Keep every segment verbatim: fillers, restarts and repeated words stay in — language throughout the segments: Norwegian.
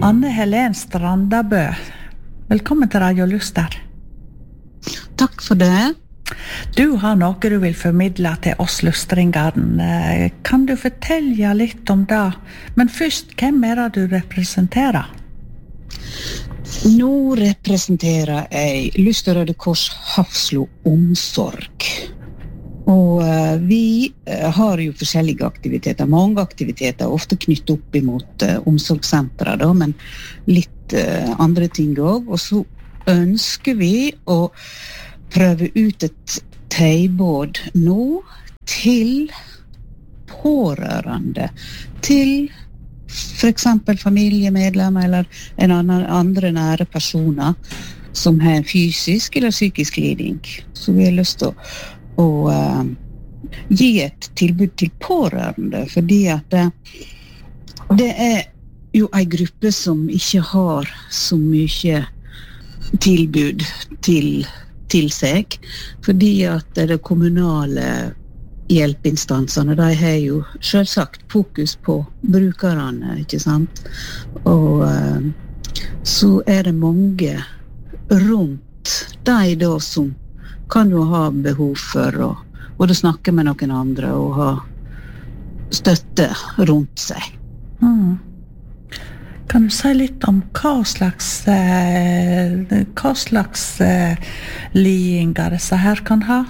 Anne Helen Strandabø, velkommen til Radio Luster. Takk for det. Du har noe du vil formidle til oss lustringene. Kan du fortelle litt om det? Men først, hvem er det du representerer? Nå representerer jeg Luster Røde Kors Hafslo Omsorg. Og uh, vi uh, har jo forskjellige aktiviteter, mange aktiviteter, ofte knyttet opp imot uh, omsorgssentre, da, men litt uh, andre ting også. Og så ønsker vi å prøve ut et tilbud nå til pårørende, til for eksempel familiemedlemmer eller en annen, andre nære personer som har en fysisk eller psykisk liding. Så vi har lyst til å, å uh, gi et tilbud til pårørende, fordi at det, det er jo en gruppe som ikke har så mye tilbud til til seg, fordi at det kommunale hjelpeinstansene, de har jo selvsagt fokus på brukerne, ikke sant? Og uh, så er det mange rundt de da som kan jo ha behov for å både snakke med noen andre og ha støtte rundt seg. Mm. Kan du si litt om hva slags, eh, hva slags eh, lidninger disse her kan ha?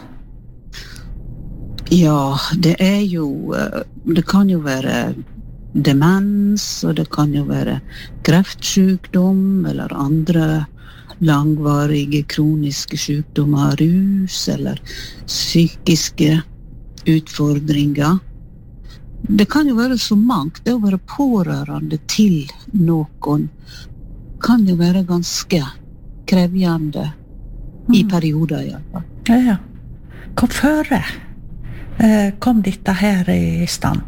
Ja, det er jo, det kan jo være demens, og det kan jo være kreftsykdom, eller andre langvarige kroniske sykdommer, rus, eller psykiske utfordringer. Det kan jo være så mangt, det å være pårørende til noen kan jo være ganske krevjende mm. i perioder i alle fall. Ja, ja. Hva føre eh, kom dette her i stand?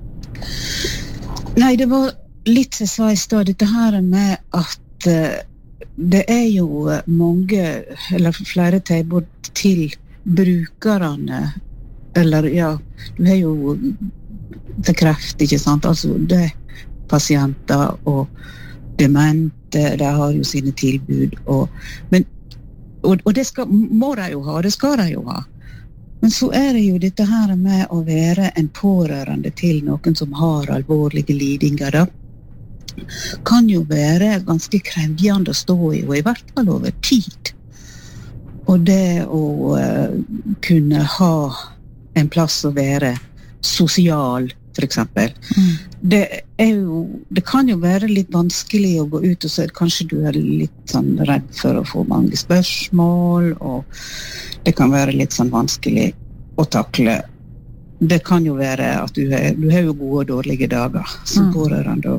Nei, det var litt som jeg sa i sted, dette her med at eh, det er jo mange, eller flere tilbud til brukerne, eller ja, du har jo til kreft, ikke sant? Altså, det pasienter og demente, de har jo sine tilbud, og, men, og, og det skal, må de jo ha, det skal de jo ha. Men så er det jo dette her med å være en pårørende til noen som har alvorlige lidinger, da. Kan jo være ganske krevjende å stå i, og i hvert fall over tid. Og det å uh, kunne ha en plass å være sosial, for eksempel. Mm. Det er jo, det kan jo være litt vanskelig å gå ut og så kanskje du er litt sånn redd for å få mange spørsmål, og det kan være litt sånn vanskelig å takle. Det kan jo være at du har, du har jo gode og dårlige dager som mm. pårørende.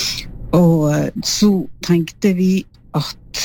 Og så tenkte vi at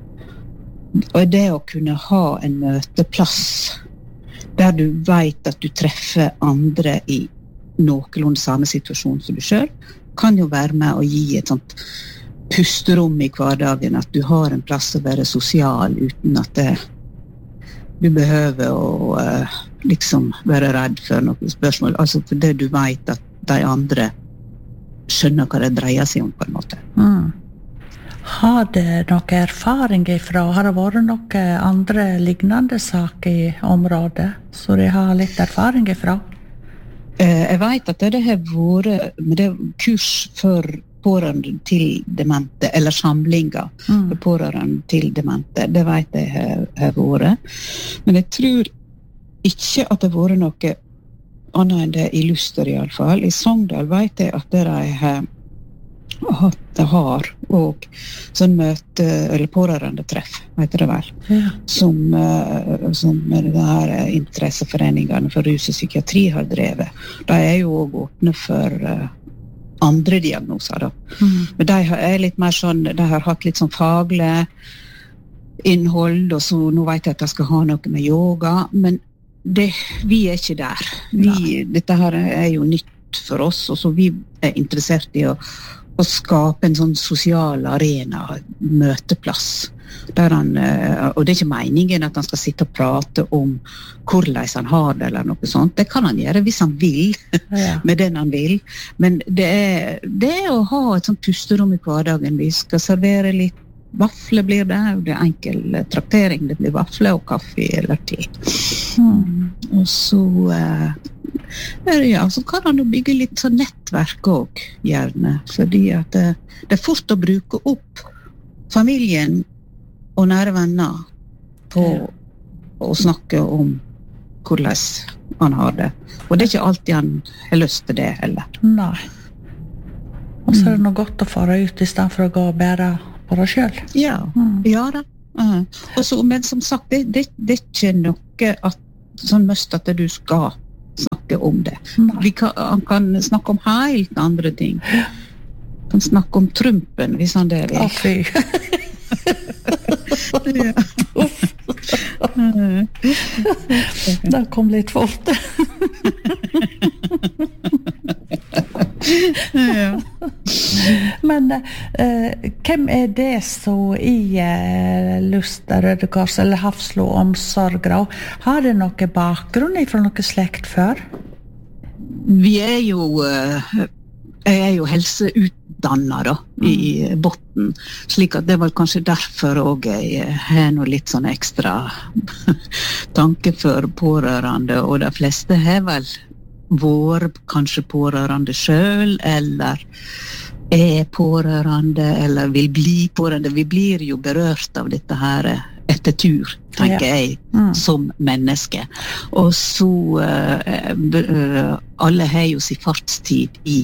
og det å kunne ha en møteplass der du vet at du treffer andre i noenlunde samme situasjon som du selv, kan jo være med å gi et sånt pusterom i hverdagen, at du har en plass å være sosial uten at det, du behøver å uh, liksom være redd for noen spørsmål, altså fordi du vet at de andre skjønner hva det dreier seg om på en måte. Mm. Har det noen erfaring ifra, har det vært noen andre lignende saker i området, så de har litt erfaring ifra? Eh, jeg vet at det har vært med det kurs for pårørende til demente, eller samlinger mm. for pårørende til demente, det vet jeg har, har vært. Men jeg tror ikke at det har vært noe annet enn det i Luster i alle fall. I Sogndal vet jeg at det de har hatt det har, og sånn møte, eller pårørende treff, heter det vel, ja. som, uh, som det her interesseforeningene for rus og psykiatri har drevet. De er jo også åpne for uh, andre diagnoser da. Mm. Men de er litt mer sånn, de har hatt litt sånn faglig innhold, og så nå vet jeg at jeg skal ha noe med yoga, men det, vi er ikke der. Vi, dette her er jo nytt for oss, og så vi er interessert i å å skape en sånn sosial arena, møteplass, der han, og det er ikke meningen at han skal sitte og prate om hvordan han har det eller noe sånt. Det kan han gjøre hvis han vil, ja. Med den han vil. Men det er, det er å ha et sånt pusterom i hverdagen. Vi skal servere litt vafler blir det, det er enkel traktering. Det blir vafler og kaffe eller te. Mm. Og så, eh, ja, så kan han jo bygge litt sånn nettverk også, gjerne. Fordi at det, det er fort å bruke opp familien og nære venner på ja. Å snakke om hvordan han har det. Og det er ikke alltid han har lyst til det heller. Nei. Og så er det noe godt å fare ut i stedet for å gå og bære på deg selv. Ja, mm. ja da. Uh. Og så, men som sagt, det, det, det er ikke noe at, sånn mest at du skal snakke om det. Vi kan, han kan snakke om helt andre ting. Han kan snakke om Trumpen, hvis han det vil. Å, fy. Ja. Det kom litt fort. Ja. Men eh, hvem er det så i eh, Luster, Røde Kors eller Hafslo omsorg? Har det noe bakgrunn fra noe slekt før? Vi er jo eh, jeg er jo helseutdannet da, i botten, slik at det var kanskje derfor også jeg har noe litt sånn ekstra tanke for pårørende, og de fleste har vel vært kanskje pårørende selv, eller er pårørende, eller vil bli pårørende. Vi blir jo berørt av dette her etter tur, tenker ja. Jeg, mm. som menneske. Og så uh, uh, alle har jo sin fartstid i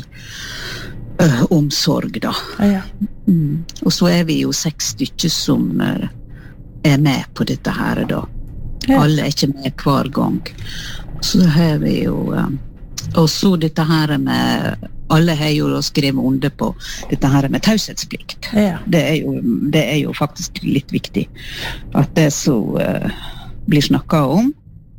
uh, omsorg da. Ja. Mm. Og så er vi jo seks stykker som uh, er med på dette her da. Ja. Alle er ikke med hver gang. Så har vi jo uh, og så dette her med alle har jo skrevet under på dette her med taushetsplikt. Ja. Det, er jo, det er jo faktisk litt viktig at det så uh, blir snakket om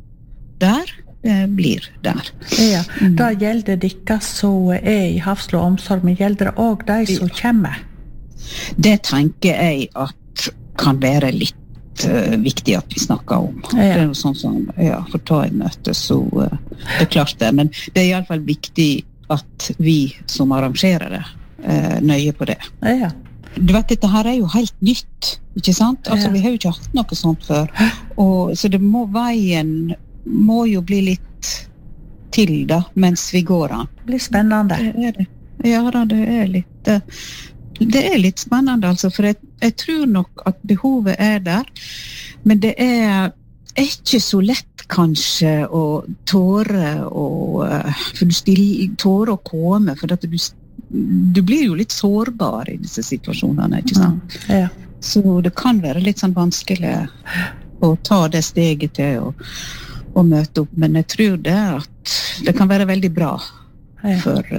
der, det blir der. Ja, da gjelder det ikke så er i Hafslo omsorg, men gjelder det også de som kommer? Det tenker jeg at kan være litt uh, viktig at vi snakker om. Ja. Det er jo sånn som, ja, for ta i møte, så uh, det er klart det, men det er i alle fall viktig at vi som arrangerer det uh, nøye på det. Ja. Du vet, dette her er jo helt nytt, ikke sant? Altså, ja. Vi har jo ikke hatt noe sånt før, og, så det må, veien må jo bli litt til da, mens vi går an. Det blir spennende. Det er det. Ja da, det er litt... Uh, Det er litt spennende, altså, for jeg, jeg tror nok at behovet er der, men det er ikke så lett kanskje å tåre å, for du stiller, tåre å komme, for at du, du blir jo litt sårbar i disse situasjonene, ikke sant? Mm, ja. Så det kan være litt sånn vanskelig å ta det steget til å, å møte opp, men jeg tror det at det kan være veldig bra for...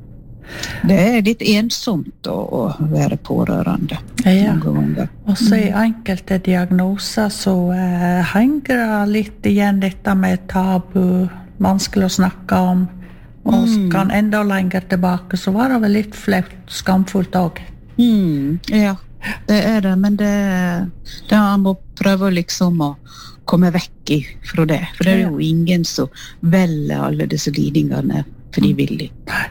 Det er litt ensomt å, å være pårørende. Ja, og så i enkelte diagnoser så eh, henger det litt igjen dette med tabu, vanskelig å snakke om, og mm. kan enda lenger tilbake, så var det vel litt flaut, skamfullt også. Mm, ja, det er det, men det, det man må prøve liksom å komme vekk fra det, for det er jo ingen som velger alle disse lidingene frivillig.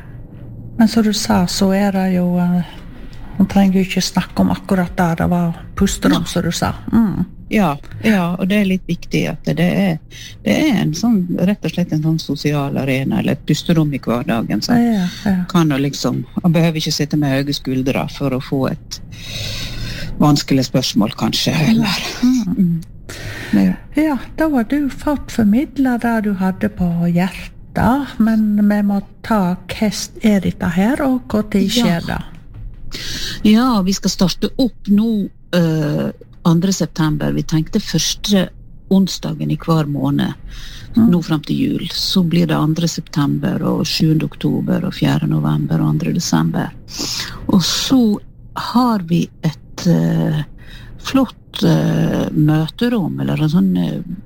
Men som du sa, så er det jo man trenger jo ikke snakke om akkurat det det var pusterom, som du sa. Mm. Ja, ja, og det er litt viktig at det er, det er en sånn, rett og slett en sånn sosial arena, eller et pusterom i hverdagen, så ja, ja. Kan jo liksom, man behøver ikke sitte med høye skuldre for å få et vanskelig spørsmål kanskje, eller. Mm. Mm. Ja. Ja, da var du fått formidlet det du hadde på hjertet. Da, men vi må ta hva er dette her, og hva tid skjer det? Ja, vi skal starte opp nå uh, andre september. Vi tenkte første onsdagen i hver måned, mm. nå frem til jul. Så blir det andre september, og sjuende oktober, og fjerde november, og andre desember. Og så har vi et uh, flott uh, møterom, eller en sånn... Uh,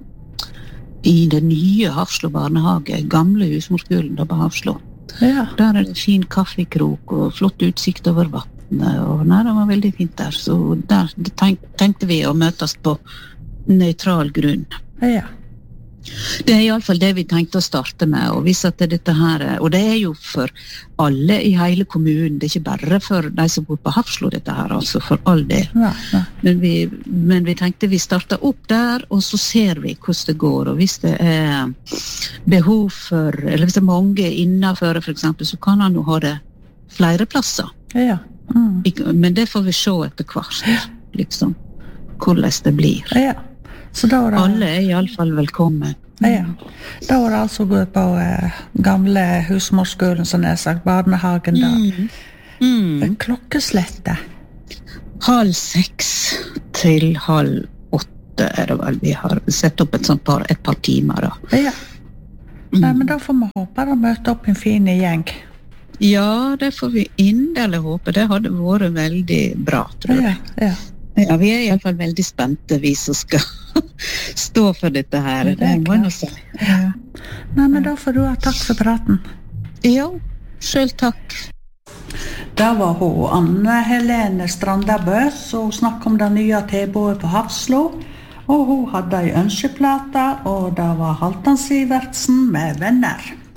i det nye Hafslo barnehage, gamle husmorskolen da på Hafslo. Ja. Der er det fin kaffekrok og flott utsikt over vatten. gjestene, og nei, det var veldig fint der. Så der tenk, tenkte vi å møtes på nøytral grunn. Ja. Det er i alle fall det vi tenkte å starte med, og hvis at dette her, og det er jo for alle i hele kommunen, det er ikke bare for de som bor på Hafslo dette her, altså for all det. Ja, ja. Men, vi, men vi tenkte vi starter opp der, og så ser vi hvordan det går, og hvis det er behov for, eller hvis det er mange innenfor for eksempel, så kan han jo ha det flere plasser. Ja. Mm. Men det får vi se etter hvert, liksom, hvordan det blir. Ja. Så da var det, alle er i alle fall velkommen. Ja, da var det altså gå på eh, gamle husmorskolen, som jeg har sagt, barnehagen der. Mm. Mm. Klokkeslette. Halv seks til halv åtte er det vel. Vi har sett opp et sånt par, et par timer da. Ja. Mm. Nei, men da får vi håpe å møte opp en fin gjeng. Ja, det får vi inderlig håpe. Det hadde vært veldig bra, tror jeg. Ja, ja. Ja, vi er i alle fall veldig spente, vi som skal stå for dette her. Det, det må jeg si. Ja. Nei, men da får du ha takk for praten. Ja, selv takk. Da var hun Anne Helene Strandabø, som snakket om det nye tilbudet på Hafslo. Og hun hadde en ønskeplate, og det var Halvdan Sivertsen med Venner.